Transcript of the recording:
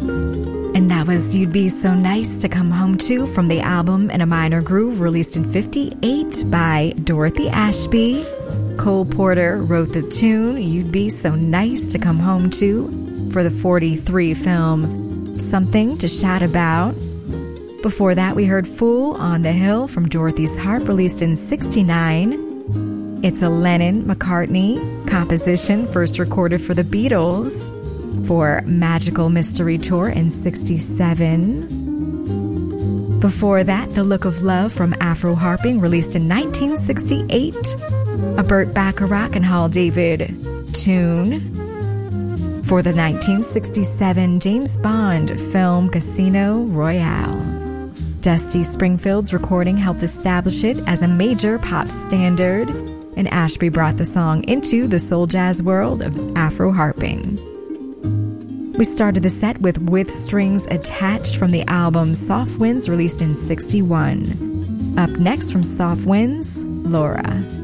And that was You'd Be So Nice to Come Home To from the album In a Minor Groove, released in '58 by Dorothy Ashby. Cole Porter wrote the tune You'd Be So Nice to Come Home To for the '43 film Something to Shout About. Before that, we heard Fool on the Hill from Dorothy's Harp, released in '69. It's a Lennon-McCartney composition, first recorded for the Beatles for Magical Mystery Tour in '67. Before that, The Look of Love from Afro Harping, released in 1968. A Burt Bacharach and Hal David tune for the 1967 James Bond film Casino Royale. Dusty Springfield's recording helped establish it as a major pop standard, and Ashby brought the song into the soul jazz world of Afro harping. We started the set with Strings Attached from the album Soft Winds, released in '61. Up next from Soft Winds, Laura.